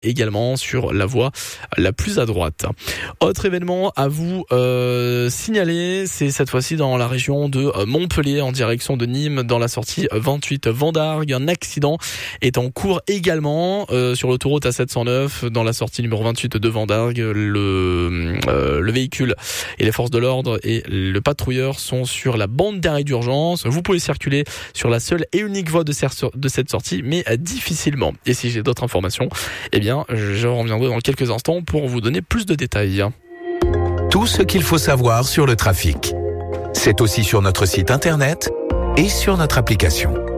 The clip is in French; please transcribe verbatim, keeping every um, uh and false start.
également sur la voie la plus à droite. Autre événement à vous euh, signaler, c'est cette fois-ci dans la région de Montpellier en direction de Nîmes dans la sortie vingt-huit Vendargues. Un accident est en cours également euh, sur l'autoroute A sept cent neuf dans la sortie numéro vingt-huit de Vendargues. Le, euh, le véhicule et les forces de l'ordre et le patrouilleur sont sur la bande d'arrêt d'urgence. Vous pouvez circuler sur la seule et unique voie de cette sortie, mais difficilement. Et si j'ai d'autres informations, eh bien je reviendrai dans quelques instants pour vous donner plus de détails. Tout ce qu'il faut savoir sur le trafic, c'est aussi sur notre site internet et sur notre application.